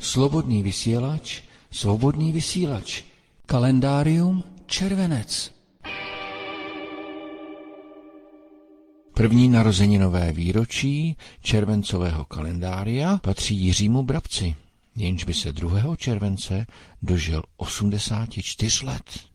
Slobodný vysílač, svobodný vysílač. Kalendárium červenec. První narozeninové výročí červencového kalendária patří Jiřímu Brabci, jenž by se 2. července dožil 84 let.